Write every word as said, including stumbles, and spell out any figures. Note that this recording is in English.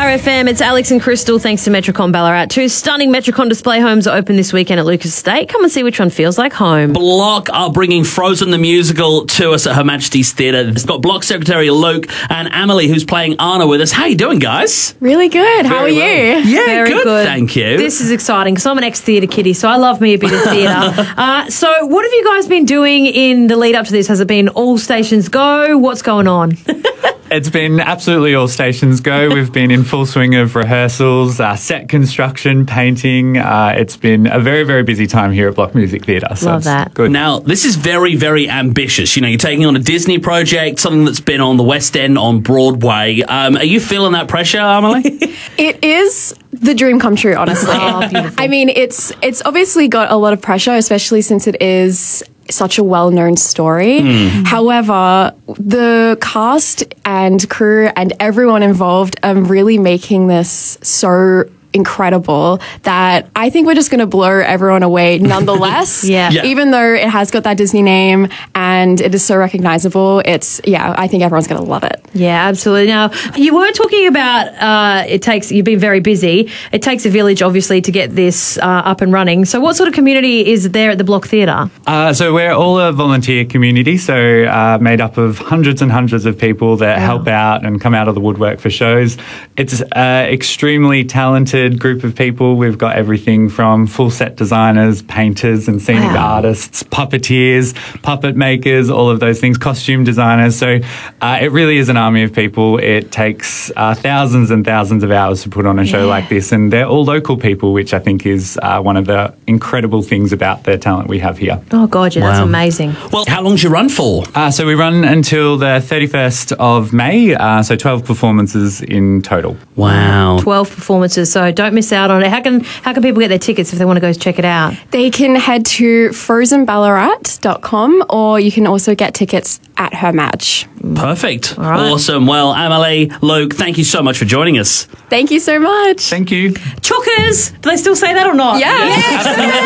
R F M, it's Alex and Crystal, thanks to Metricon Ballarat. Two stunning Metricon display homes are open this weekend at Lucas Estate. Come and see which one feels like home. Block are bringing Frozen the Musical to us at Her Majesty's Theatre. It's got Block Secretary Luke and Amelie, who's playing Anna, with us. How you doing, guys? Really good. How Very are well. you? Yeah, Very good, good. thank you. This is exciting because I'm an ex-theatre kiddie, so I love me a bit of theatre. uh, so what have you guys been doing in the lead up to this? Has it been all stations go? What's going on? It's been absolutely all stations go. We've been in full swing of rehearsals, uh, set construction, painting. Uh, it's been a very, very busy time here at Block Music Theatre. So Love it's that. Good. Now, this is very, very ambitious. You know, you're taking on a Disney project, something that's been on the West End on Broadway. Um, are you feeling that pressure, Amelie? It is the dream come true, honestly. Oh, beautiful. I mean, it's it's obviously got a lot of pressure, especially since it is such a well-known story. Mm. However, the cast and crew and everyone involved are really making this so incredible that I think we're just going to blow everyone away nonetheless. Yeah. Yeah. Even though it has got that Disney name and it is so recognizable, it's, yeah, I think everyone's going to love it. Yeah, absolutely. Now, you were talking about uh, it takes, you've been very busy. It takes a village, obviously, to get this uh, up and running. So what sort of community is there at the Block Theatre? Uh, so we're all a volunteer community, so uh, made up of hundreds and hundreds of people that Wow. help out and come out of the woodwork for shows. It's an extremely talented group of people. We've got everything from full set designers, painters and scenic Wow. artists, puppeteers, puppet makers, all of those things, costume designers. So uh, it really is an army of people. It takes uh, thousands and thousands of hours to put on a show Yeah. like this, and they're all local people, which I think is uh, one of the incredible things about the talent we have here. Oh, God, yeah, that's Wow. amazing. Well, how long's your run for? Uh, so we run until the thirty-first of May, uh, so twelve performances in total. Wow. twelve performances, so don't miss out on it. How can how can people get their tickets if they want to go check it out? They can head to frozen ballarat dot com or you can also get tickets at Her Madge. Perfect. right. Awesome. Well, Amelie, Luke, thank you so much for joining us. Thank you so much. Thank you. Chookers! Do they still say that or not? Yes.